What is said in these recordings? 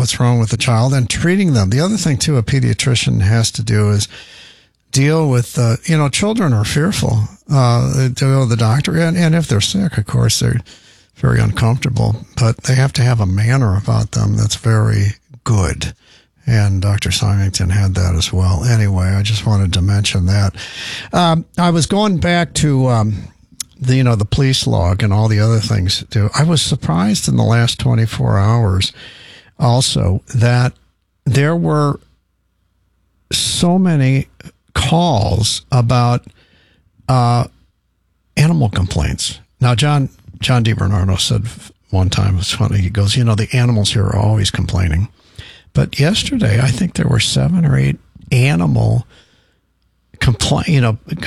what's wrong with the child and treating them. The other thing, too, a pediatrician has to do is deal with, children are fearful to go to the doctor. And if they're sick, of course, they're very uncomfortable. But they have to have a manner about them that's very good. And Dr. Symington had that as well. Anyway, I just wanted to mention that. I was going back to the police log and all the other things too. I was surprised in the last 24 hours also that there were so many calls about animal complaints. Now, John DiBernardo said one time, it was funny, he goes, the animals here are always complaining. But yesterday, I think there were 7 or 8 animals complaining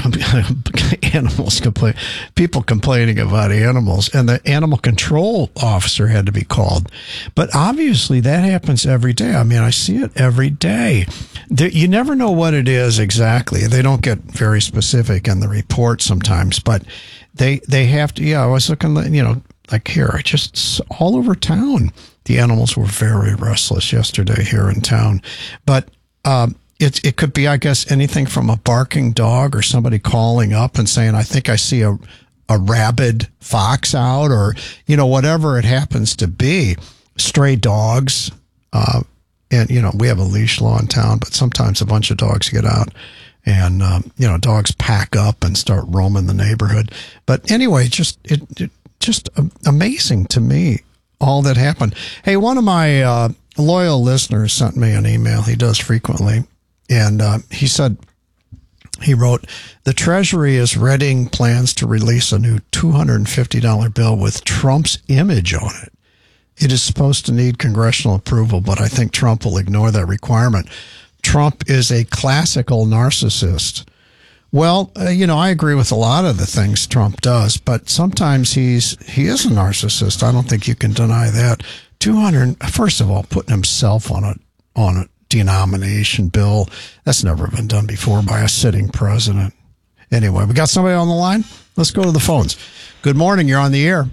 about animals, and the animal control officer had to be called. But obviously, that happens every day. I mean, I see it every day. You never know what it is exactly. They don't get very specific in the report sometimes, but they have to. Yeah, I was looking, like here, just all over town. The animals were very restless yesterday here in town. But it could be, I guess, anything from a barking dog or somebody calling up and saying, I think I see a rabid fox out, or, whatever it happens to be. Stray dogs. And, we have a leash law in town, but sometimes a bunch of dogs get out and, dogs pack up and start roaming the neighborhood. But anyway, just amazing to me, all that happened. Hey, one of my loyal listeners sent me an email. He does frequently. And he said, he wrote, the Treasury is readying plans to release a new $250 bill with Trump's image on it. It is supposed to need congressional approval, but I think Trump will ignore that requirement. Trump is a classical narcissist. Well, I agree with a lot of the things Trump does, but sometimes he is a narcissist. I don't think you can deny that. First of all, putting himself on a denomination bill, that's never been done before by a sitting president. Anyway, we got somebody on the line. Let's go to the phones. Good morning. You're on the air.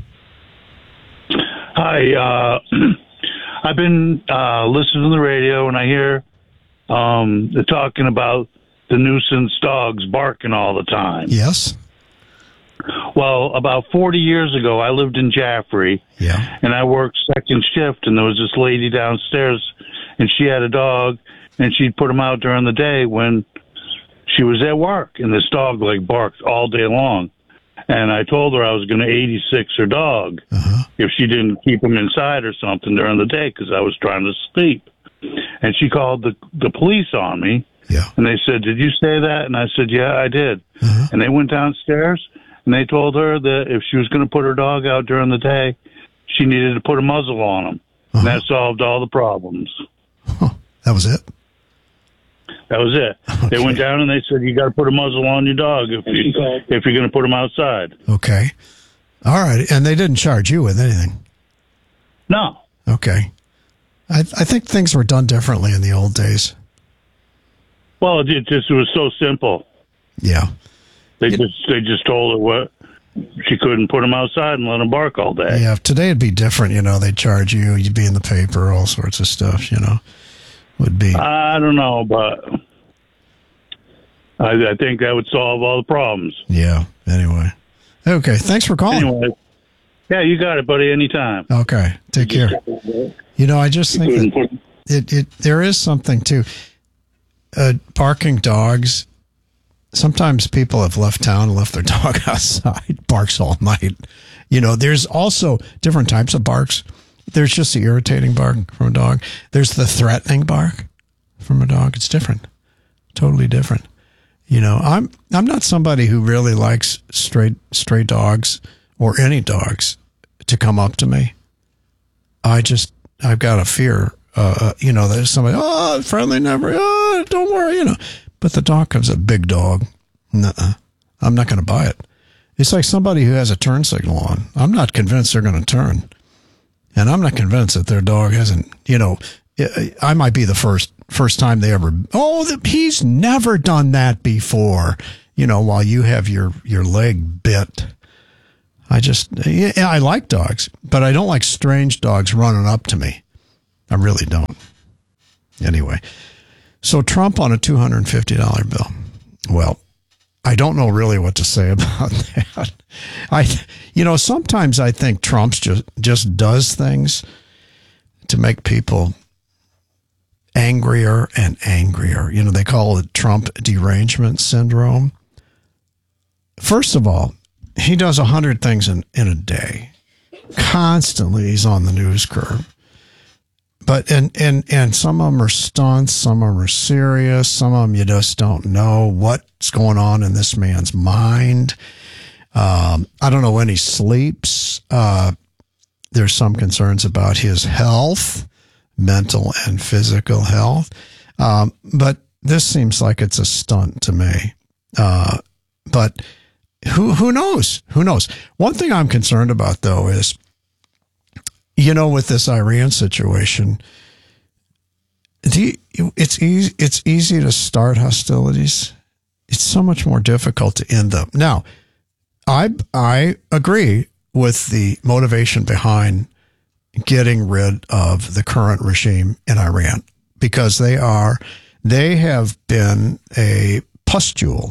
Hi. I've been listening to the radio, and I hear they're talking about the nuisance dogs barking all the time. Yes. Well, about 40 years ago, I lived in Jaffrey, and I worked second shift, and there was this lady downstairs, and she had a dog, and she'd put him out during the day when she was at work, and this dog, barked all day long. And I told her I was going to 86 her dog if she didn't keep him inside or something during the day because I was trying to sleep. And she called the police on me. Yeah. And they said, did you say that? And I said, yeah, I did. And they went downstairs, and they told her that if she was going to put her dog out during the day, she needed to put a muzzle on him. And that solved all the problems. That was it? That was it. Okay. They went down and they said, you got to put a muzzle on your dog if you're going to put him outside. Okay. All right. And they didn't charge you with anything? No. Okay. I think things were done differently in the old days. Well, it was so simple. Yeah. They just told her what she couldn't put him outside and let him bark all day. Yeah. If today it'd be different, they'd charge you, you'd be in the paper, all sorts of stuff, would be. I don't know, but I think that would solve all the problems. Yeah. Anyway. Okay. Thanks for calling. Anyway. Yeah, you got it, buddy. Anytime. Okay. Take care. I just think that there is something to barking dogs. Sometimes people have left town and left their dog outside, barks all night. There's also different types of barks. There's just the irritating bark from a dog. There's the threatening bark from a dog. It's different. Totally different. I'm not somebody who really likes stray dogs or any dogs to come up to me. I've got a fear, there's somebody, friendly never, don't worry, But the dog comes a big dog. Nuh-uh. I'm not going to buy it. It's like somebody who has a turn signal on. I'm not convinced they're going to turn. And I'm not convinced that their dog hasn't, I might be the first time they ever, he's never done that before, while you have your leg bit. I like dogs, but I don't like strange dogs running up to me. I really don't. Anyway, so Trump on a $250 bill. Well, I don't know really what to say about that. Sometimes I think Trump just does things to make people angrier and angrier. They call it Trump derangement syndrome. First of all, he does 100 things in a day. Constantly, he's on the news curve. But and some of them are stunts, some of them are serious, some of them you just don't know what's going on in this man's mind. I don't know when he sleeps. There's some concerns about his health, mental and physical health. But this seems like it's a stunt to me. But who knows? Who knows? One thing I'm concerned about, though, is, with this Iran situation, it's easy to start hostilities. It's so much more difficult to end them. Now, I agree with the motivation behind getting rid of the current regime in Iran, because they have been a pustule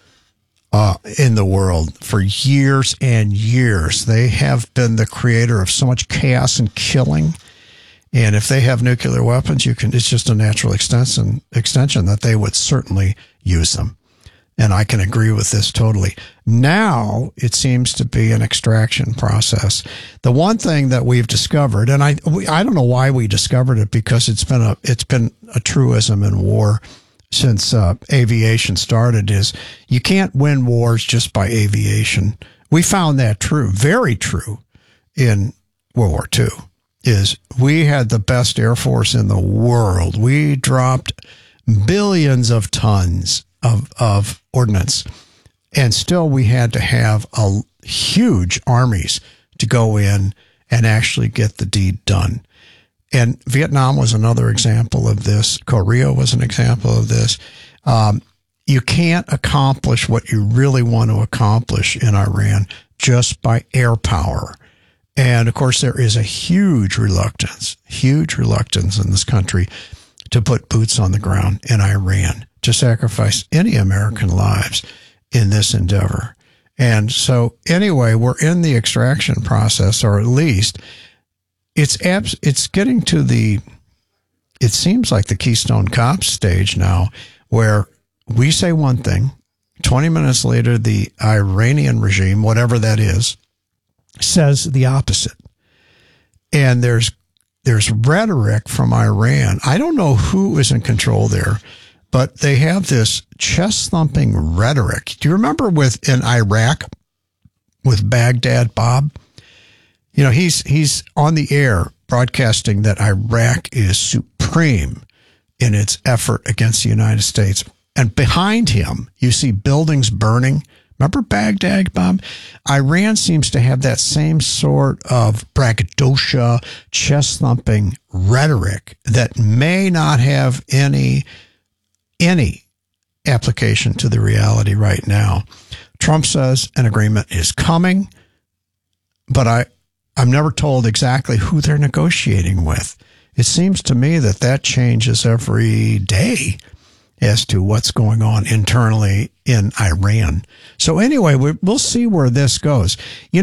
in the world for years and years. They have been the creator of so much chaos and killing. And if they have nuclear weapons, it's just a natural extension that they would certainly use them. And I can agree with this totally. Now it seems to be an extraction process. The one thing that we've discovered, and I don't know why we discovered it, because it's been a truism in war since aviation started, is you can't win wars just by aviation. We found that true, very true, in World War II, is we had the best Air Force in the world. We dropped billions of tons of ordnance, and still we had to have huge armies to go in and actually get the deed done. And Vietnam was another example of this. Korea was an example of this. You can't accomplish what you really want to accomplish in Iran just by air power. And of course, there is a huge reluctance in this country to put boots on the ground in Iran, to sacrifice any American lives in this endeavor. And so anyway, we're in the extraction process, or at least it's getting to it seems like the Keystone Cops stage now, where we say one thing, 20 minutes later, the Iranian regime, whatever that is, says the opposite. And there's rhetoric from Iran. I don't know who is in control there, but they have this chest-thumping rhetoric. Do you remember in Iraq with Baghdad Bob? He's on the air broadcasting that Iraq is supreme in its effort against the United States. And behind him, you see buildings burning. Remember Baghdad Bob? Iran seems to have that same sort of braggadocio, chest-thumping rhetoric that may not have any application to the reality right now. Trump says an agreement is coming, but I'm never told exactly who they're negotiating with. It seems to me that changes every day as to what's going on internally in Iran. So anyway, we'll see where this goes.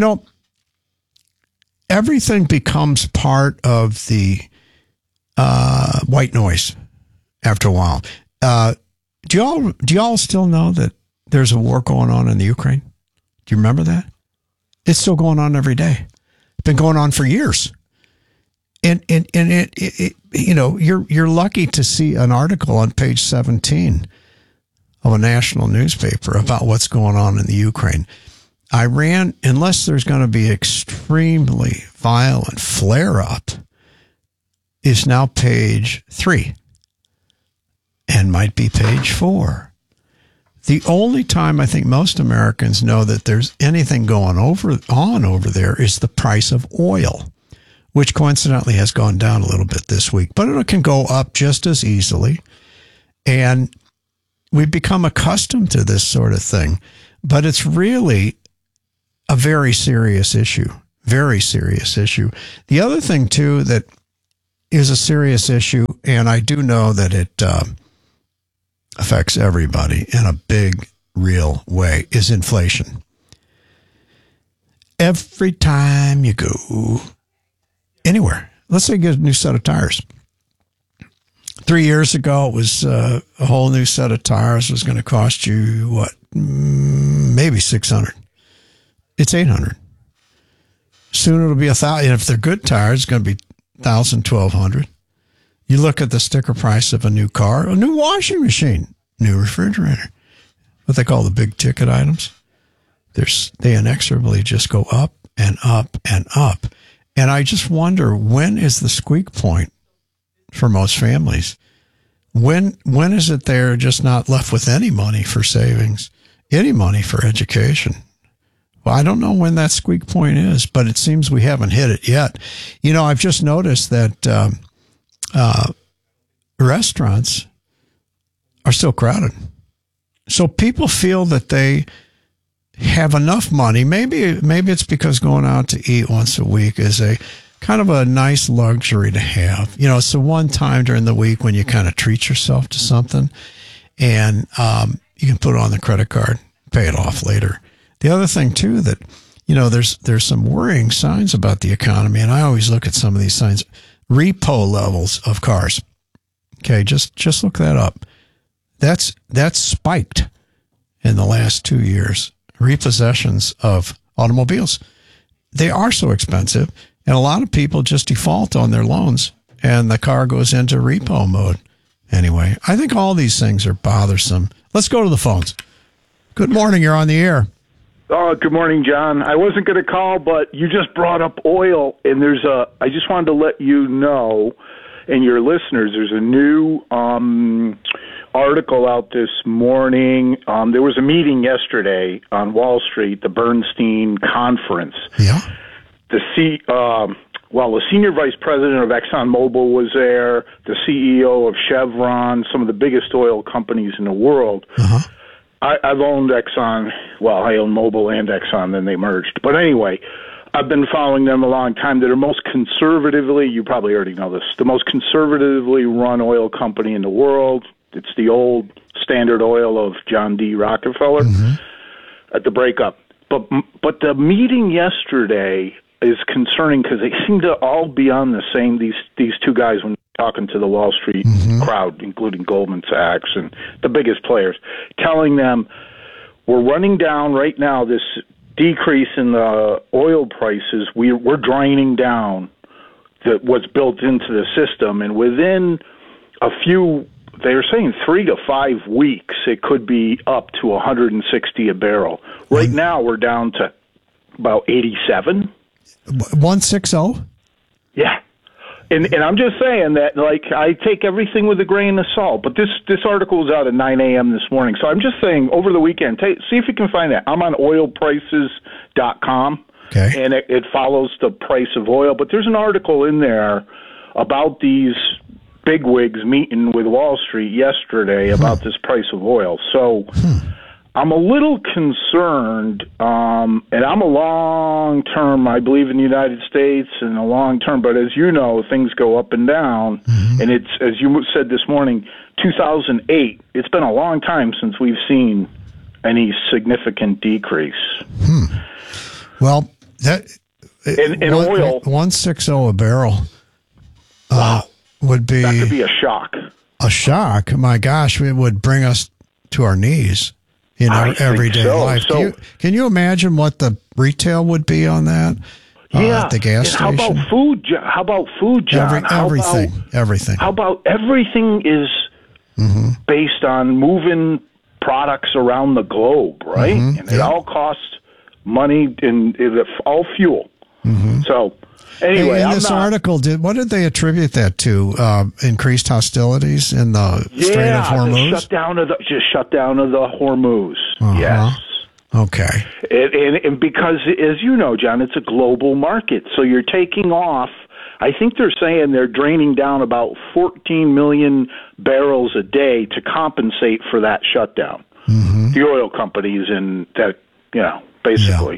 Everything becomes part of the white noise after a while. Do y'all still know that there's a war going on in the Ukraine? Do you remember that? It's still going on every day. It's been going on for years. And it you're lucky to see an article on page 17 of a national newspaper about what's going on in the Ukraine. Iran, unless there's going to be extremely violent flare-up, is now page 3 and might be page 4. The only time I think most Americans know that there's anything going on over there is the price of oil, which coincidentally has gone down a little bit this week, but it can go up just as easily. And we've become accustomed to this sort of thing, but it's really a very serious issue, very serious issue. The other thing, too, that is a serious issue, and I do know that it affects everybody in a big, real way, is inflation. Every time you go anywhere, let's say you get a new set of tires. 3 years ago, it was a whole new set of tires was going to cost you, what, maybe $600. It's $800. Soon it'll be $1,000. And if they're good tires, it's going to be $1,000, $1,200. You look at the sticker price of a new car, a new washing machine, new refrigerator, what they call the big ticket items. They inexorably just go up and up and up. And I just wonder, when is the squeak point for most families? When is it they're just not left with any money for savings, any money for education? Well, I don't know when that squeak point is, but it seems we haven't hit it yet. You know, I've just noticed that restaurants are still crowded. So people feel that they have enough money. Maybe it's because going out to eat once a week is a kind of a nice luxury to have. You know, it's the one time during the week when you kind of treat yourself to something, and you can put it on the credit card, pay it off later. The other thing too, that, you know, there's some worrying signs about the economy, and I always look at some of these signs. Repo levels of cars. Okay, just look that up. That's spiked in the last 2 years. Repossessions of automobiles. They are so expensive, and a lot of people just default on their loans, and the car goes into repo mode. Anyway, I think all these things are bothersome. Let's go to the phones. Good morning. You're on the air. Oh, good morning, John. I wasn't going to call, but you just brought up oil, and I just wanted to let you know, and your listeners, there's a new article out this morning. There was a meeting yesterday on Wall Street, the Bernstein Conference. Yeah. The senior vice president of ExxonMobil was there, the CEO of Chevron, some of the biggest oil companies in the world. Uh-huh. I've owned Exxon. Well, I own Mobil and Exxon, then they merged. But anyway, I've been following them a long time. They're most conservatively, you probably already know this, the most conservatively run oil company in the world. It's the old Standard Oil of John D. Rockefeller at the breakup. But the meeting yesterday is concerning because they seem to all be on the same, these two guys, when talking to the Wall Street crowd, including Goldman Sachs and the biggest players, telling them we're running down right now this decrease in the oil prices. We're draining down what's built into the system, and within a few, they're saying 3 to 5 weeks, it could be up to 160 a barrel. Right now, we're down to about 87. 160? Yeah. And I'm just saying that, like, I take everything with a grain of salt. But this article was out at 9 a.m. this morning. So I'm just saying, over the weekend, see if you can find that. I'm on oilprices.com, okay, and it follows the price of oil. But there's an article in there about these bigwigs meeting with Wall Street yesterday about this price of oil. So I'm a little concerned, and I'm a long-term, I believe in the United States and a long-term, but as you know, things go up and down, and it's, as you said this morning, 2008, it's been a long time since we've seen any significant decrease. Well, that in oil, 160 a barrel would be... That could be a shock. A shock? My gosh, it would bring us to our knees in our everyday life. Can you imagine what the retail would be on that? At the gas station. How about food, John? Everything. How about everything is based on moving products around the globe, right? And it all costs money, and it's all fuel. So anyway, in this article, what did they attribute that to? Increased hostilities in the Strait of Hormuz? Shut down of the Hormuz. Yes. Okay. And because, as you know, John, it's a global market, so you're taking off. I think they're saying they're draining down about 14 million barrels a day to compensate for that shutdown. The oil companies and that, basically.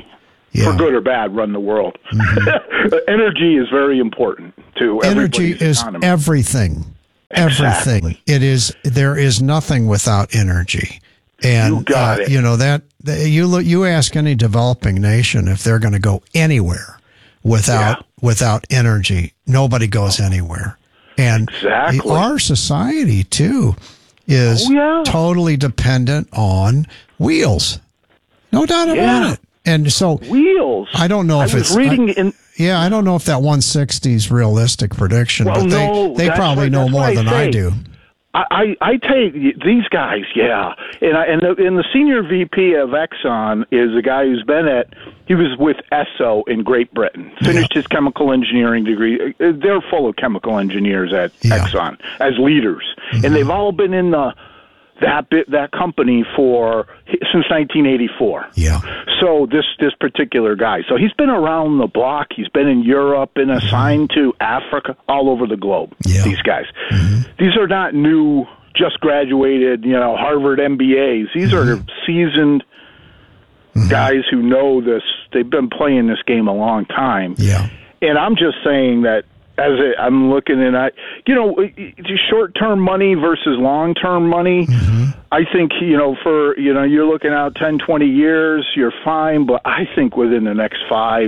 for good or bad, run the world. Mm-hmm. Energy is very important to energy is economy. Everything. Exactly. Everything. There is nothing without energy. And you got it. You ask any developing nation if they're going to go anywhere without energy. Nobody goes anywhere. And our society too is totally dependent on wheels. No doubt about it. And so wheels. I don't know if it's reading I don't know if that 160 is realistic prediction, but they probably know more than I do. I take these guys, and the senior VP of Exxon is a guy who's he was with Esso in Great Britain, finished his chemical engineering degree. They're full of chemical engineers at Exxon as leaders, and they've all been in that company since 1984. Yeah. So this particular guy, so he's been around the block. He's been in Europe, been assigned to Africa, all over the globe. Yeah. These guys, these are not new, just graduated, Harvard MBAs. These are seasoned guys who know this. They've been playing this game a long time. Yeah. And I'm just saying that. I'm looking at, short-term money versus long-term money. I think, you're looking out 10, 20 years, you're fine. But I think within the next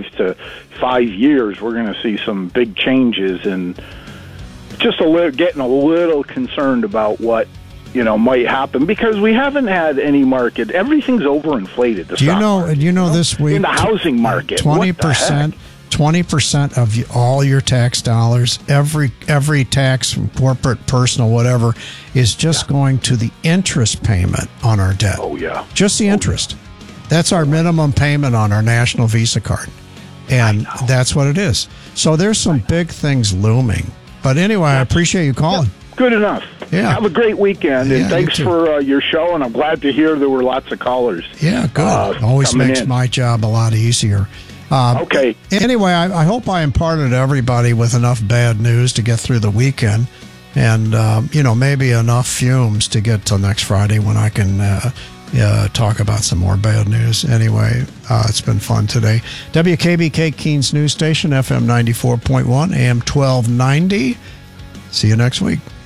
5 years, we're going to see some big changes, and just getting a little concerned about what, might happen, because we haven't had any market. Everything's overinflated. This week in the housing market, 20%. 20% of all your tax dollars, every tax from corporate, personal, whatever, is just going to the interest payment on our debt. Oh, yeah. Just the interest. That's our minimum payment on our National Visa card. And that's what it is. So there's some big things looming. But anyway, I appreciate you calling. Yeah, good enough. Yeah. Have a great weekend, and thanks for your show, and I'm glad to hear there were lots of callers. Yeah, good. Always makes my job a lot easier. Okay. Anyway, I hope I imparted everybody with enough bad news to get through the weekend, and maybe enough fumes to get till next Friday when I can talk about some more bad news. Anyway, it's been fun today. WKBK Keens News Station, FM 94.1, AM 1290. See you next week.